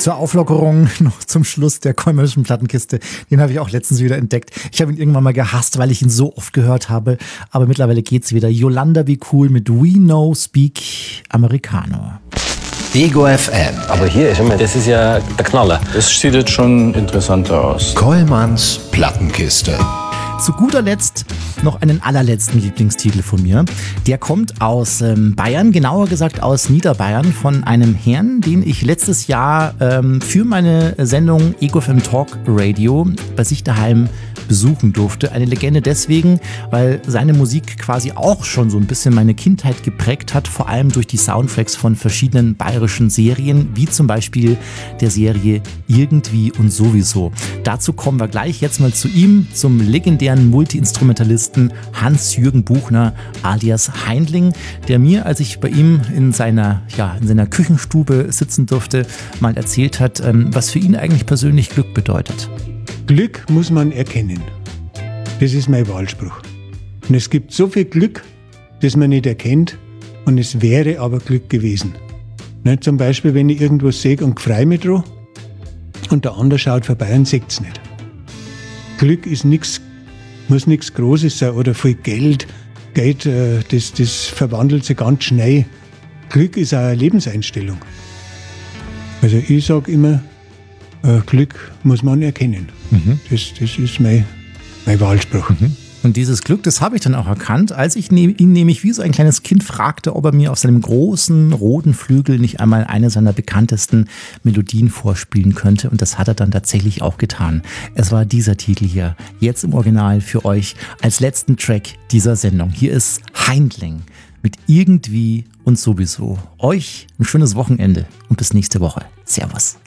zur Auflockerung noch zum Schluss der Kölmischen Plattenkiste. Den habe ich auch letztens wieder entdeckt. Ich habe ihn irgendwann mal gehasst, weil ich ihn so oft gehört habe. Aber mittlerweile geht's wieder. Yolanda Be Cool mit We Know Speak Americano. Ego FM. Aber hier, das ist ja der Knaller. Das sieht jetzt schon interessanter aus. Kollmanns Plattenkiste. Zu guter Letzt noch einen allerletzten Lieblingstitel von mir. Der kommt aus Bayern, genauer gesagt aus Niederbayern, von einem Herrn, den ich letztes Jahr für meine Sendung Ego FM Talk Radio bei sich daheim besuchen durfte. Eine Legende deswegen, weil seine Musik quasi auch schon so ein bisschen meine Kindheit geprägt hat, vor allem durch die Soundtracks von verschiedenen bayerischen Serien, wie zum Beispiel der Serie Irgendwie und Sowieso. Dazu kommen wir gleich. Jetzt mal zu ihm, zum legendären Multi-Instrumentalisten Hans-Jürgen Buchner alias Heindling, der mir, als ich bei ihm in seiner Küchenstube sitzen durfte, mal erzählt hat, was für ihn eigentlich persönlich Glück bedeutet. Glück muss man erkennen. Das ist mein Wahlspruch. Und es gibt so viel Glück, das man nicht erkennt, und es wäre aber Glück gewesen. Ne, zum Beispiel, wenn ich irgendwas sehe und freue mich drauf und der andere schaut vorbei und sieht es nicht. Glück ist nichts, muss nichts Großes sein oder viel Geld. Geld, das verwandelt sich ganz schnell. Glück ist auch eine Lebenseinstellung. Also ich sage immer, Glück muss man erkennen. Mhm. Das ist mein Wahlspruch. Mhm. Und dieses Glück, das habe ich dann auch erkannt, als ich ihn nämlich wie so ein kleines Kind fragte, ob er mir auf seinem großen roten Flügel nicht einmal eine seiner bekanntesten Melodien vorspielen könnte. Und das hat er dann tatsächlich auch getan. Es war dieser Titel hier, jetzt im Original für euch als letzten Track dieser Sendung. Hier ist Heindling mit Irgendwie und Sowieso. Euch ein schönes Wochenende und bis nächste Woche. Servus.